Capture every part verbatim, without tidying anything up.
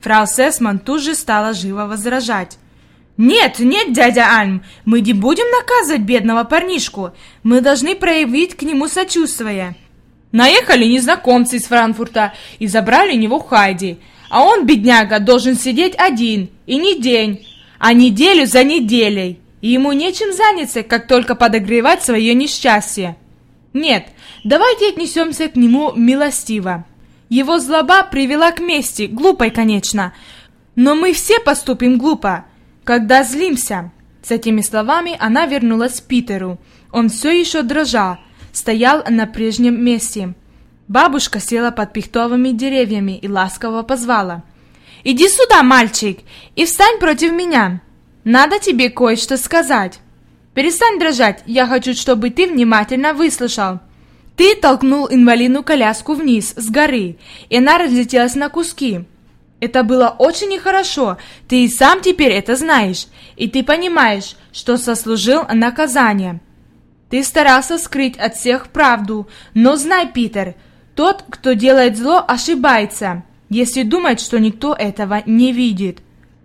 Фрау Сесман тут же стала живо возражать. «Нет, нет, дядя Альм, мы не будем наказывать бедного парнишку. Мы должны проявить к нему сочувствие. Наехали незнакомцы из Франкфурта и забрали у него Хайди. А он, бедняга, должен сидеть один, и не день, а неделю за неделей. И ему нечем заняться, как только подогревать свое несчастье. Нет, давайте отнесемся к нему милостиво. Его злоба привела к мести, глупой, конечно, но мы все поступим глупо, когда злимся». С этими словами она вернулась к Питеру. Он все еще дрожал, стоял на прежнем месте. Бабушка села под пихтовыми деревьями и ласково позвала. «Иди сюда, мальчик, и встань против меня. Надо тебе кое-что сказать. Перестань дрожать, я хочу, чтобы ты внимательно выслушал. Ты толкнул инвалидную коляску вниз с горы, и она разлетелась на куски. Это было очень нехорошо, ты и сам теперь это знаешь, и ты понимаешь, что заслужил наказание. Ты старался скрыть от всех правду, но знай, Питер, тот, кто делает зло, ошибается, если думает, что никто этого не видит.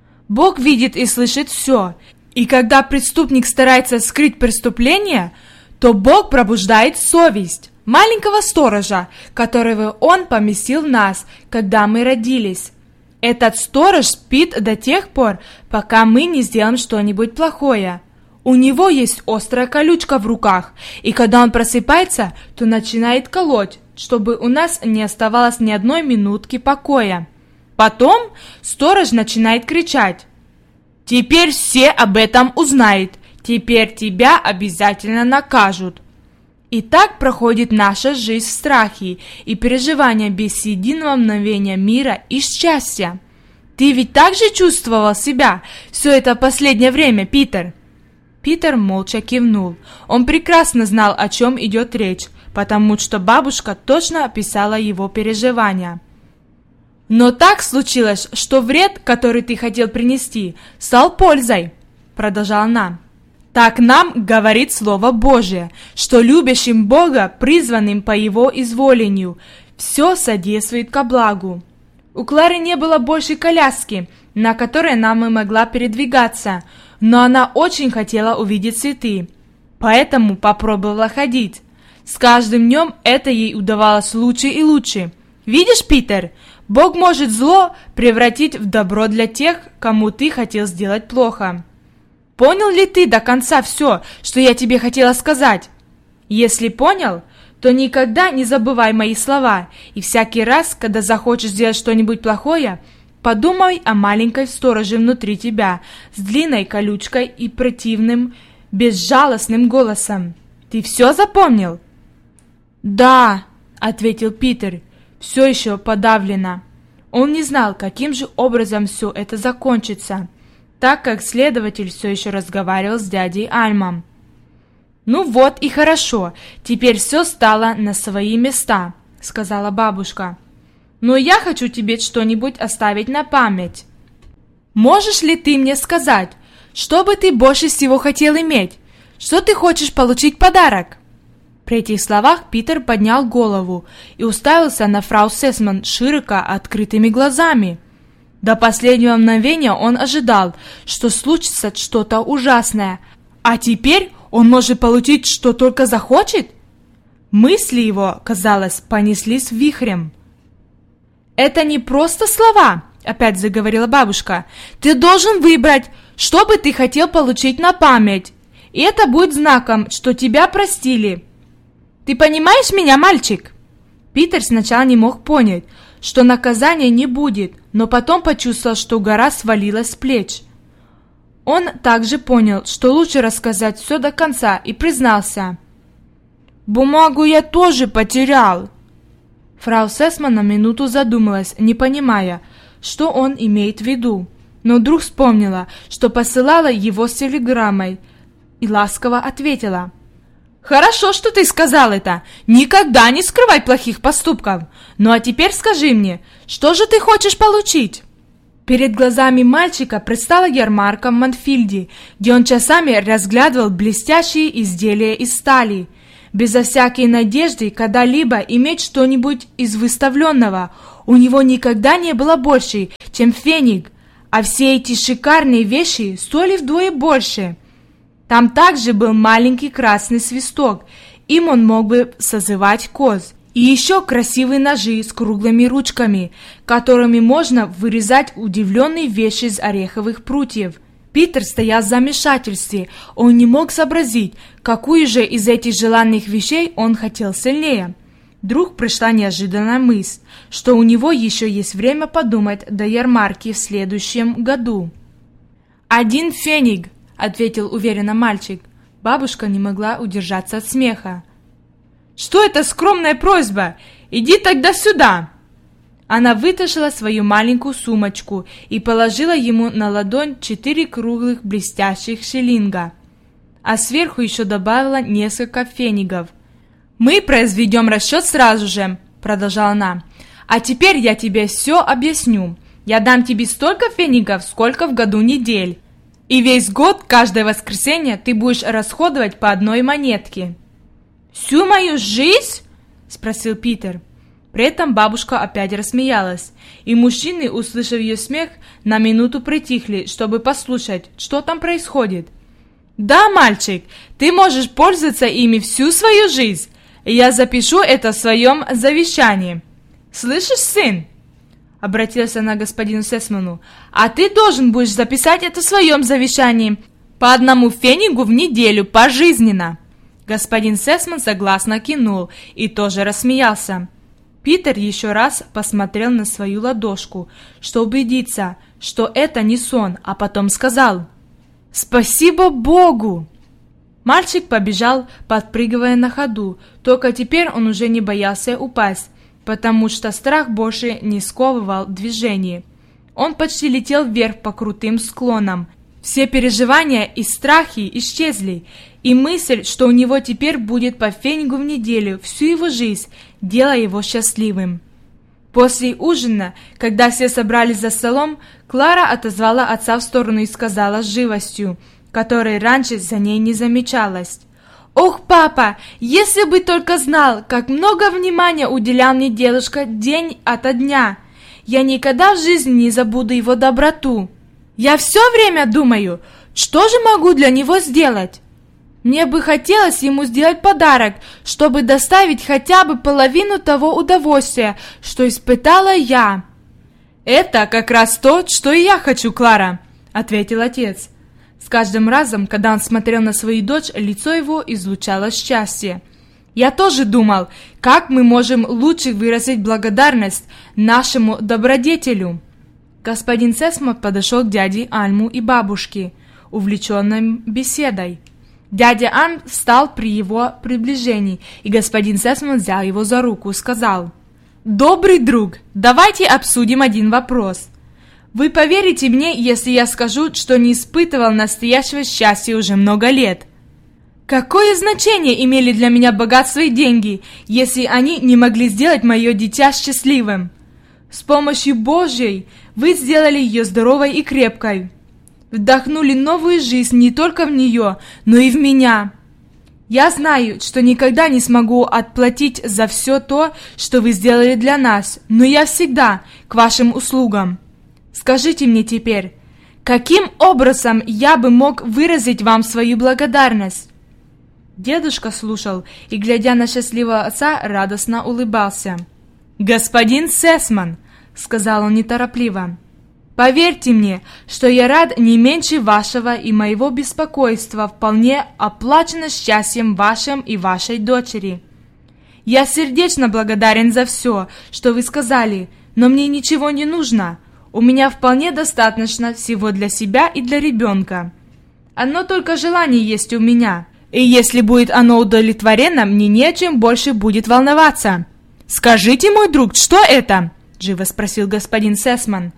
Бог видит и слышит все, и когда преступник старается скрыть преступление, то Бог пробуждает совесть маленького сторожа, которого Он поместил в нас, когда мы родились. Этот сторож спит до тех пор, пока мы не сделаем что-нибудь плохое. У него есть острая колючка в руках, и когда он просыпается, то начинает колоть, чтобы у нас не оставалось ни одной минутки покоя. Потом сторож начинает кричать: «Теперь все об этом узнают, теперь тебя обязательно накажут». И так проходит наша жизнь в страхе и переживании без единого мгновения мира и счастья. Ты ведь так же чувствовал себя все это последнее время, Питер?» Питер молча кивнул. Он прекрасно знал, о чем идет речь, потому что бабушка точно описала его переживания. «Но так случилось, что вред, который ты хотел принести, стал пользой», — продолжала она. «Так нам говорит Слово Божие, что любящим Бога, призванным по Его изволению, все содействует ко благу. У Клары не было больше коляски, на которой она могла передвигаться, но она очень хотела увидеть цветы, поэтому попробовала ходить. С каждым днем это ей удавалось лучше и лучше. Видишь, Питер, Бог может зло превратить в добро для тех, кому ты хотел сделать плохо. Понял ли ты до конца все, что я тебе хотела сказать? Если понял, то никогда не забывай мои слова, и всякий раз, когда захочешь сделать что-нибудь плохое, подумай о маленькой стороже внутри тебя с длинной колючкой и противным, безжалостным голосом. Ты все запомнил?» «Да», — ответил Питер, все еще подавленно. Он не знал, каким же образом все это закончится, так как следователь все еще разговаривал с дядей Альмом. «Ну вот и хорошо, теперь все стало на свои места», — сказала бабушка. «Но я хочу тебе что-нибудь оставить на память. Можешь ли ты мне сказать, что бы ты больше всего хотел иметь? Что ты хочешь получить в подарок?» При этих словах Питер поднял голову и уставился на фрау Сесман широко открытыми глазами. До последнего мгновения он ожидал, что случится что-то ужасное, а теперь он может получить, что только захочет? Мысли его, казалось, понеслись вихрем. «Это не просто слова», — опять заговорила бабушка. «Ты должен выбрать, что бы ты хотел получить на память, и это будет знаком, что тебя простили. Ты понимаешь меня, мальчик?» Питер сначала не мог понять, что наказания не будет, но потом почувствовал, что гора свалилась с плеч. Он также понял, что лучше рассказать все до конца, и признался: «Бумагу я тоже потерял». Фрау Сесман на минуту задумалась, не понимая, что он имеет в виду, но вдруг вспомнила, что посылала его с телеграммой, и ласково ответила: «Хорошо, что ты сказал это. Никогда не скрывай плохих поступков. Ну а теперь скажи мне, что же ты хочешь получить?» Перед глазами мальчика предстала ярмарка в Манфильде, где он часами разглядывал блестящие изделия из стали. Безо всякой надежды когда-либо иметь что-нибудь из выставленного, у него никогда не было больше, чем феник, а все эти шикарные вещи стоили вдвое больше. Там также был маленький красный свисток, им он мог бы созывать коз. И еще красивые ножи с круглыми ручками, которыми можно вырезать удивленные вещи из ореховых прутьев. Питер стоял в замешательстве, он не мог сообразить, какую же из этих желанных вещей он хотел сильнее. Вдруг пришла неожиданная мысль, что у него еще есть время подумать до ярмарки в следующем году. «Один феник», — ответил уверенно мальчик. Бабушка не могла удержаться от смеха. «Что это скромная просьба? Иди тогда сюда!» Она вытащила свою маленькую сумочку и положила ему на ладонь четыре круглых блестящих шиллинга, а сверху еще добавила несколько фенигов. «Мы произведем расчет сразу же», — продолжала она. «А теперь я тебе все объясню. Я дам тебе столько фенигов, сколько в году недель. И весь год, каждое воскресенье, ты будешь расходовать по одной монетке». «Всю мою жизнь?» — спросил Питер. При этом бабушка опять рассмеялась, и мужчины, услышав ее смех, на минуту притихли, чтобы послушать, что там происходит. «Да, мальчик, ты можешь пользоваться ими всю свою жизнь. Я запишу это в своем завещании. Слышишь, сын?» Обратилась она к господину Сесману. «А ты должен будешь записать это в своем завещании. По одному фенигу в неделю, пожизненно». Господин Сесман согласно кивнул и тоже рассмеялся. Питер еще раз посмотрел на свою ладошку, чтобы убедиться, что это не сон, а потом сказал: «Спасибо Богу!» Мальчик побежал, подпрыгивая на ходу, только теперь он уже не боялся упасть, потому что страх больше не сковывал движение. Он почти летел вверх по крутым склонам. Все переживания и страхи исчезли, и мысль, что у него теперь будет по фенигу в неделю всю его жизнь, делала его счастливым. После ужина, когда все собрались за столом, Клара отозвала отца в сторону и сказала с живостью, которой раньше за ней не замечалась: «Ох, папа, если бы только знал, как много внимания уделял мне дедушка день ото дня! Я никогда в жизни не забуду его доброту. Я все время думаю, что же могу для него сделать? Мне бы хотелось ему сделать подарок, чтобы доставить хотя бы половину того удовольствия, что испытала я». «Это как раз то, что и я хочу, Клара», — ответил отец. С каждым разом, когда он смотрел на свою дочь, лицо его излучало счастье. «Я тоже думал, как мы можем лучше выразить благодарность нашему добродетелю». Господин Сесман подошел к дяде Альму и бабушке, увлеченным беседой. Дядя Альм встал при его приближении, и господин Сесман взял его за руку и сказал: «Добрый друг, давайте обсудим один вопрос. Вы поверите мне, если я скажу, что не испытывал настоящего счастья уже много лет? Какое значение имели для меня богатство и деньги, если они не могли сделать мое дитя счастливым? С помощью Божьей вы сделали ее здоровой и крепкой. Вдохнули новую жизнь не только в нее, но и в меня. Я знаю, что никогда не смогу отплатить за все то, что вы сделали для нас, но я всегда к вашим услугам. Скажите мне теперь, каким образом я бы мог выразить вам свою благодарность?» Дедушка слушал и, глядя на счастливого отца, радостно улыбался. «Господин Сесман», — сказал он неторопливо, — «поверьте мне, что я рад не меньше вашего, и моего беспокойства вполне оплачено счастьем вашим и вашей дочери. Я сердечно благодарен за все, что вы сказали, но мне ничего не нужно. У меня вполне достаточно всего для себя и для ребенка. Одно только желание есть у меня, и если будет оно удовлетворено, мне не о чем больше будет волноваться». «Скажите, мой друг, что это?» — живо спросил господин Сесман.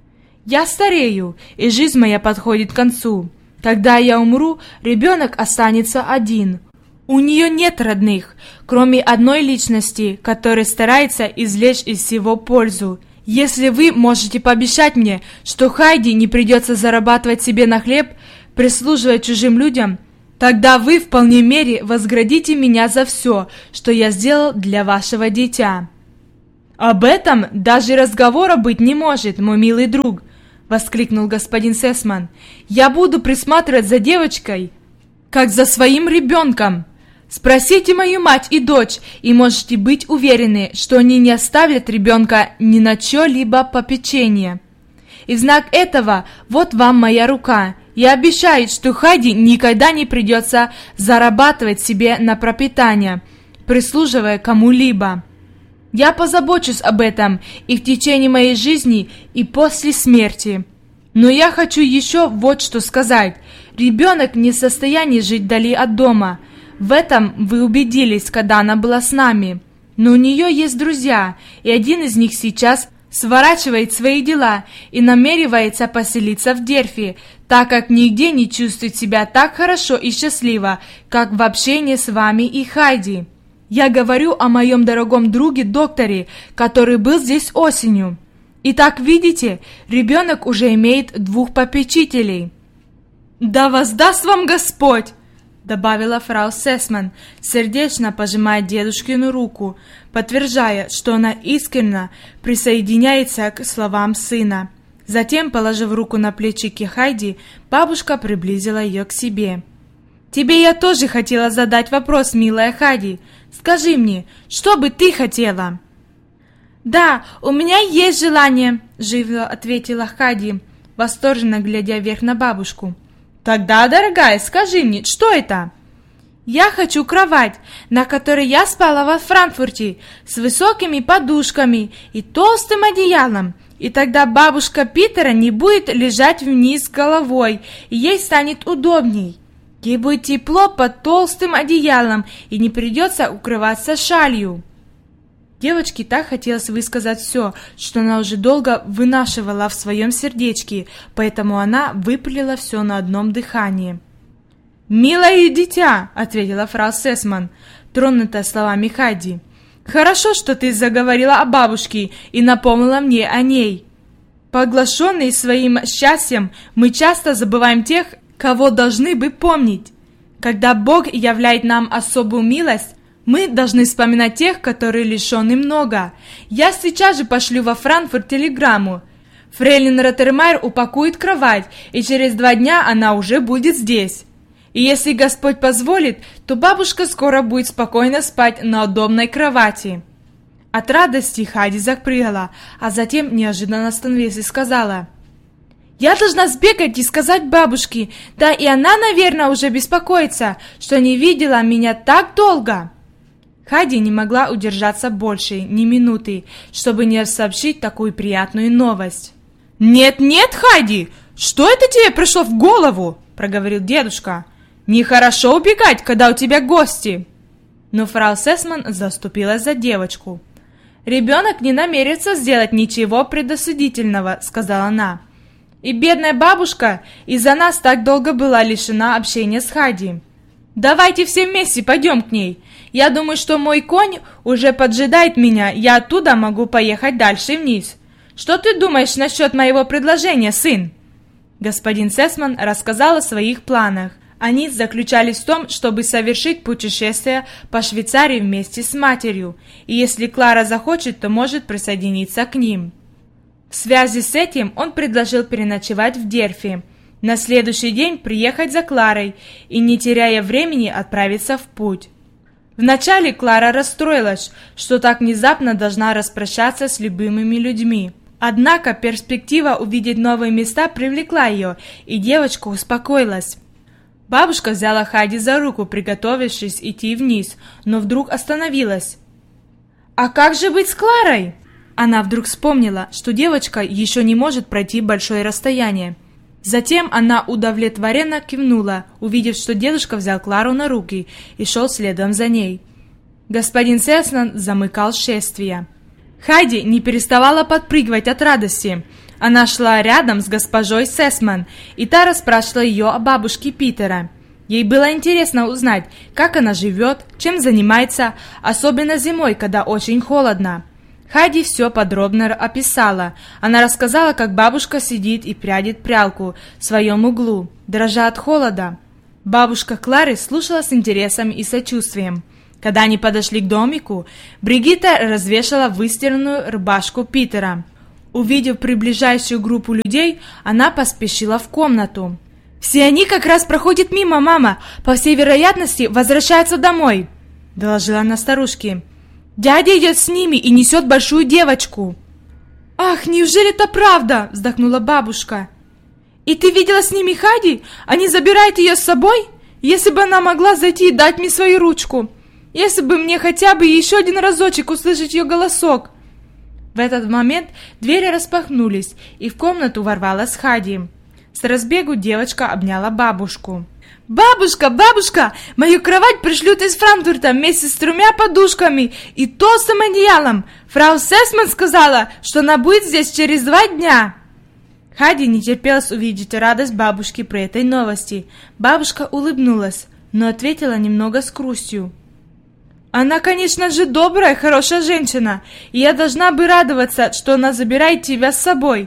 «Я старею, и жизнь моя подходит к концу. Когда я умру, ребенок останется один. У нее нет родных, кроме одной личности, которая старается извлечь из всего пользу. Если вы можете пообещать мне, что Хайди не придется зарабатывать себе на хлеб, прислуживая чужим людям, тогда вы в полной мере вознаградите меня за все, что я сделал для вашего дитя». «Об этом даже разговора быть не может, мой милый друг!» — воскликнул господин Сесман. «Я буду присматривать за девочкой, как за своим ребенком. Спросите мою мать и дочь, и можете быть уверены, что они не оставят ребенка ни на чье-либо попечение. И в знак этого вот вам моя рука. Я обещаю, что Хайди никогда не придется зарабатывать себе на пропитание, прислуживая кому-либо. Я позабочусь об этом и в течение моей жизни, и после смерти. Но я хочу еще вот что сказать. Ребенок не в состоянии жить вдали от дома. В этом вы убедились, когда она была с нами. Но у нее есть друзья, и один из них сейчас сворачивает свои дела и намеревается поселиться в Дерфи, так как нигде не чувствует себя так хорошо и счастливо, как в общении с вами и Хайди. Я говорю о моем дорогом друге-докторе, который был здесь осенью. Итак, видите, ребенок уже имеет двух попечителей». «Да воздаст вам Господь!» — добавила фрау Сесман, сердечно пожимая дедушкину руку, подтверждая, что она искренне присоединяется к словам сына. Затем, положив руку на плечики Хайди, бабушка приблизила ее к себе. «Тебе я тоже хотела задать вопрос, милая Хайди. Скажи мне, что бы ты хотела?» «Да, у меня есть желание», — живо ответила Хайди, восторженно глядя вверх на бабушку. «Тогда, дорогая, скажи мне, что это?» «Я хочу кровать, на которой я спала во Франкфурте, с высокими подушками и толстым одеялом, и тогда бабушка Питера не будет лежать вниз головой, и ей станет удобней. Ей будет тепло под толстым одеялом, и не придется укрываться шалью». Девочке так хотелось высказать все, что она уже долго вынашивала в своем сердечке, поэтому она выпалила все на одном дыхании. «Милое дитя», — ответила фрау Сесман, тронутая словами Хайди, — «хорошо, что ты заговорила о бабушке и напомнила мне о ней. Поглощенные своим счастьем, мы часто забываем тех, кого должны бы помнить. Когда Бог являет нам особую милость, мы должны вспоминать тех, которые лишены много. Я сейчас же пошлю во Франкфурт телеграмму. Фрейлин Роттермайер упакует кровать, и через два дня она уже будет здесь. И если Господь позволит, то бабушка скоро будет спокойно спать на удобной кровати». От радости Хайди запрыгала, а затем неожиданно остановилась и сказала: «Я должна сбегать и сказать бабушке, да и она, наверное, уже беспокоится, что не видела меня так долго». Хайди не могла удержаться больше ни минуты, чтобы не сообщить такую приятную новость. «Нет-нет, Хайди, что это тебе пришло в голову?» — проговорил дедушка. «Нехорошо убегать, когда у тебя гости». Но фрау Сесман заступилась за девочку. «Ребенок не намерится сделать ничего предосудительного», — сказала она. «И бедная бабушка из-за нас так долго была лишена общения с Хайди. Давайте все вместе пойдем к ней. Я думаю, что мой конь уже поджидает меня, я оттуда могу поехать дальше вниз. Что ты думаешь насчет моего предложения, сын?» Господин Сесман рассказал о своих планах. Они заключались в том, чтобы совершить путешествие по Швейцарии вместе с матерью, и если Клара захочет, то может присоединиться к ним. В связи с этим он предложил переночевать в Дерфи, на следующий день приехать за Кларой и, не теряя времени, отправиться в путь. Вначале Клара расстроилась, что так внезапно должна распрощаться с любимыми людьми. Однако перспектива увидеть новые места привлекла ее, и девочка успокоилась. Бабушка взяла Хайди за руку, приготовившись идти вниз, но вдруг остановилась. «А как же быть с Кларой?» Она вдруг вспомнила, что девочка еще не может пройти большое расстояние. Затем она удовлетворенно кивнула, увидев, что дедушка взял Клару на руки и шел следом за ней. Господин Сесман замыкал шествие. Хайди не переставала подпрыгивать от радости. Она шла рядом с госпожой Сесман, и та расспрашивала ее о бабушке Питера. Ей было интересно узнать, как она живет, чем занимается, особенно зимой, когда очень холодно. Хайди все подробно описала. Она рассказала, как бабушка сидит и прядет прялку в своем углу, дрожа от холода. Бабушка Клары слушала с интересом и сочувствием. Когда они подошли к домику, Бригитта развешала выстиранную рубашку Питера. Увидев приближающую группу людей, она поспешила в комнату. «Все они как раз проходят мимо, мама. По всей вероятности, возвращаются домой», — доложила она старушке. «Дядя идет с ними и несет большую девочку». «Ах, неужели это правда?» — вздохнула бабушка. «И ты видела с ними Хади? Они забирают ее с собой? Если бы она могла зайти и дать мне свою ручку! Если бы мне хотя бы еще один разочек услышать ее голосок!» В этот момент двери распахнулись, и в комнату ворвалась Хади. С разбегу девочка обняла бабушку. «Бабушка, бабушка, мою кровать пришлют из Франкфурта вместе с тремя подушками и толстым одеялом. Фрау Сесман сказала, что она будет здесь через два дня». Хади не терпелось увидеть радость бабушки при этой новости. Бабушка улыбнулась, но ответила немного с грустью. «Она, конечно же, добрая, хорошая женщина, и я должна бы радоваться, что она забирает тебя с собой.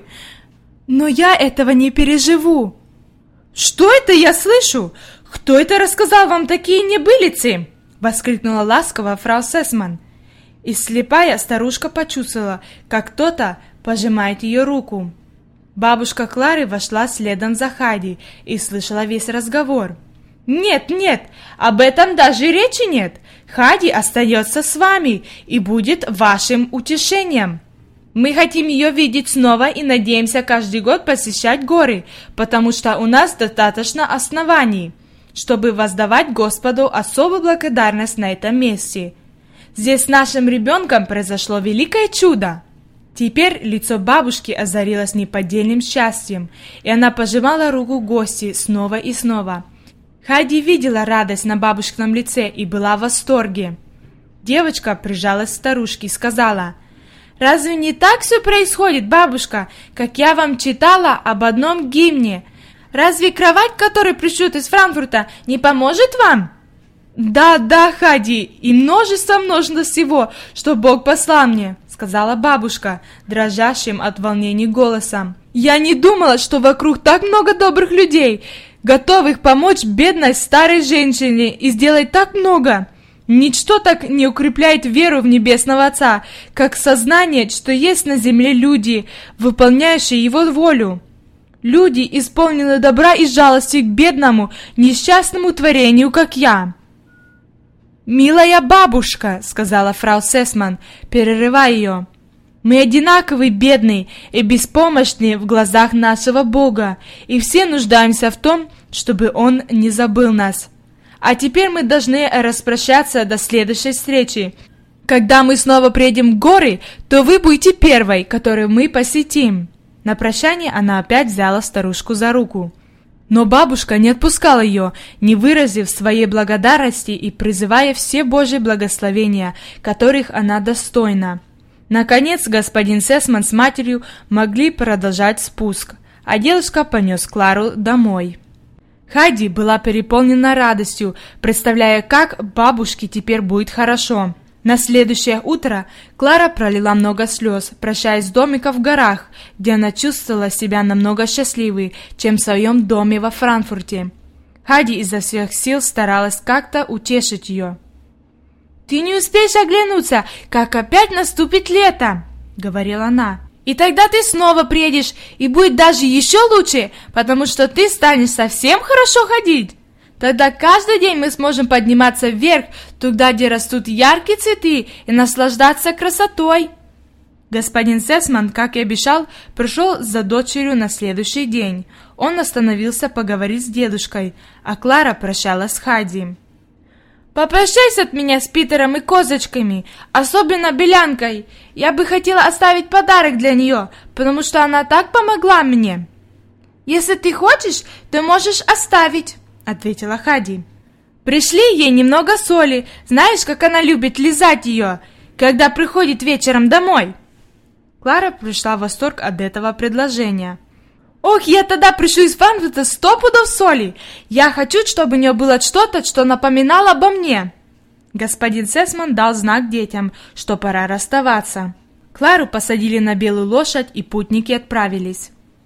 Но я этого не переживу». «Что это я слышу? Кто это рассказал вам такие небылицы?» — воскликнула ласково фрау Сесман. И слепая старушка почувствовала, как кто-то пожимает ее руку. Бабушка Клары вошла следом за Хади и слышала весь разговор. «Нет, нет, об этом даже речи нет. Хади остается с вами и будет вашим утешением. Мы хотим ее видеть снова и надеемся каждый год посещать горы, потому что у нас достаточно оснований, чтобы воздавать Господу особую благодарность на этом месте. Здесь с нашим ребенком произошло великое чудо». Теперь лицо бабушки озарилось неподдельным счастьем, и она пожимала руку гости снова и снова. Хади видела радость на бабушкином лице и была в восторге. Девочка прижалась к старушке и сказала: «Разве не так все происходит, бабушка, как я вам читала об одном гимне? Разве кровать, которую пришлют из Франкфурта, не поможет вам?» «Да, да, Хади, и множество-множество всего, что Бог послал мне», — сказала бабушка, дрожащим от волнения голосом. «Я не думала, что вокруг так много добрых людей, готовых помочь бедной старой женщине и сделать так много. Ничто так не укрепляет веру в Небесного Отца, как сознание, что есть на земле люди, выполняющие Его волю. Люди, исполненные добра и жалости к бедному, несчастному творению, как я». «Милая бабушка», — сказала фрау Сесман, перерывая ее, — «мы одинаковы бедные и беспомощные в глазах нашего Бога, и все нуждаемся в том, чтобы Он не забыл нас. А теперь мы должны распрощаться до следующей встречи. Когда мы снова приедем в горы, то вы будете первой, которую мы посетим». На прощание она опять взяла старушку за руку. Но бабушка не отпускала ее, не выразив своей благодарности и призывая все Божьи благословения, которых она достойна. Наконец господин Сесман с матерью могли продолжать спуск, а девушка понес Клару домой. Хади была переполнена радостью, представляя, как бабушке теперь будет хорошо. На следующее утро Клара пролила много слез, прощаясь с домиком в горах, где она чувствовала себя намного счастливее, чем в своем доме во Франкфурте. Хади изо всех сил старалась как-то утешить ее. «Ты не успеешь оглянуться, как опять наступит лето», — говорила она. «И тогда ты снова приедешь, и будет даже еще лучше, потому что ты станешь совсем хорошо ходить. Тогда каждый день мы сможем подниматься вверх, туда, где растут яркие цветы, и наслаждаться красотой». Господин Сесман, как и обещал, пришел за дочерью на следующий день. Он остановился поговорить с дедушкой, а Клара прощалась с Хади. «Попрощайся от меня с Питером и козочками, особенно Белянкой. Я бы хотела оставить подарок для нее, потому что она так помогла мне». «Если ты хочешь, то можешь оставить», — ответила Хади. «Пришли ей немного соли, знаешь, как она любит лизать ее, когда приходит вечером домой». Клара пришла в восторг от этого предложения. «Ох, я тогда пришлю из Франкфурта сто пудов соли! Я хочу, чтобы у нее было что-то, что напоминало обо мне». Господин Сесман дал знак детям, что пора расставаться. Клару посадили на белую лошадь, и путники отправились.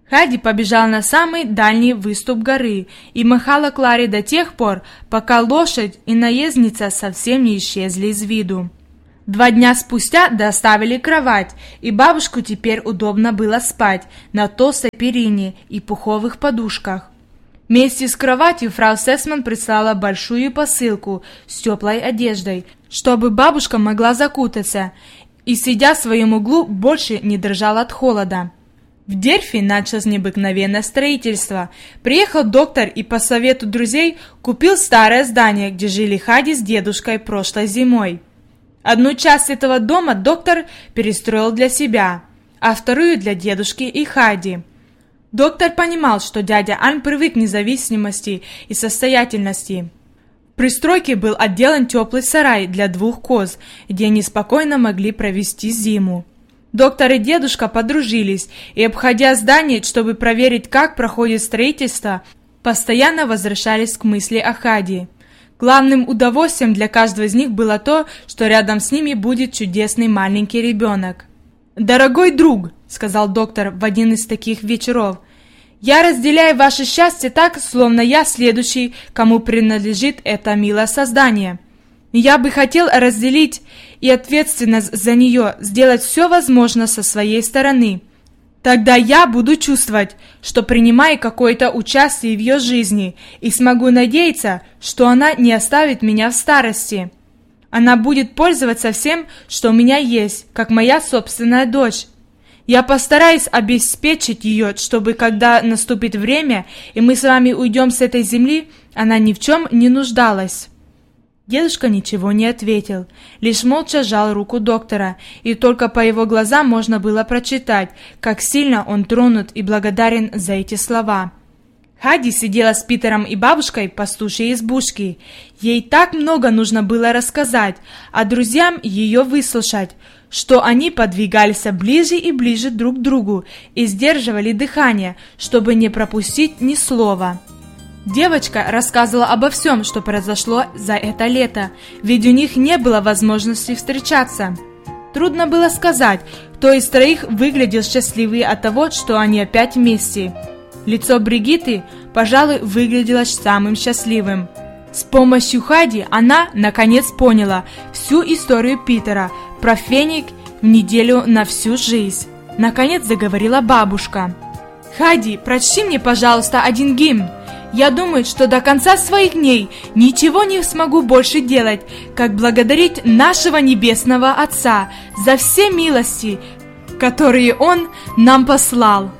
Хайди побежала на самый дальний выступ горы и махала Кларе до тех пор, пока лошадь и наездница совсем не исчезли из виду. Два дня спустя доставили кровать, и бабушку теперь удобно было спать на толстой перине и пуховых подушках. Вместе с кроватью фрау Сесман прислала большую посылку с теплой одеждой, чтобы бабушка могла закутаться и, сидя в своем углу, больше не дрожала от холода. В Дельфи началось необыкновенное строительство. Приехал доктор и по совету друзей купил старое здание, где жили Хайди с дедушкой прошлой зимой. Одну часть этого дома доктор перестроил для себя, а вторую для дедушки и Хайди. Доктор понимал, что дядя Альм привык к независимости и состоятельности. В пристройке был отделан теплый сарай для двух коз, где они спокойно могли провести зиму. Доктор и дедушка подружились и, обходя здание, чтобы проверить, как проходит строительство, постоянно возвращались к мысли о Хайди. Главным удовольствием для каждого из них было то, что рядом с ними будет чудесный маленький ребенок. «Дорогой друг», — сказал доктор в один из таких вечеров, — «я разделяю ваше счастье так, словно я следующий, кому принадлежит это милое создание. Я бы хотел разделить и ответственность за нее, сделать все возможное со своей стороны. Тогда я буду чувствовать, что принимаю какое-то участие в ее жизни и смогу надеяться, что она не оставит меня в старости. Она будет пользоваться всем, что у меня есть, как моя собственная дочь. Я постараюсь обеспечить ее, чтобы, когда наступит время, и мы с вами уйдем с этой земли, она ни в чем не нуждалась». Дедушка ничего не ответил, лишь молча сжал руку доктора, и только по его глазам можно было прочитать, как сильно он тронут и благодарен за эти слова. Хайди сидела с Питером и бабушкой в пастушьей избушке. Ей так много нужно было рассказать, а друзьям ее выслушать, что они подвигались ближе и ближе друг к другу и сдерживали дыхание, чтобы не пропустить ни слова. Девочка рассказывала обо всем, что произошло за это лето, ведь у них не было возможности встречаться. Трудно было сказать, кто из троих выглядел счастливее от того, что они опять вместе. Лицо Бригитты, пожалуй, выглядело самым счастливым. С помощью Хайди она, наконец, поняла всю историю Питера про феник в неделю на всю жизнь. Наконец заговорила бабушка. «Хайди, прочти мне, пожалуйста, один гимн. Я думаю, что до конца своих дней ничего не смогу больше делать, как благодарить нашего Небесного Отца за все милости, которые Он нам послал».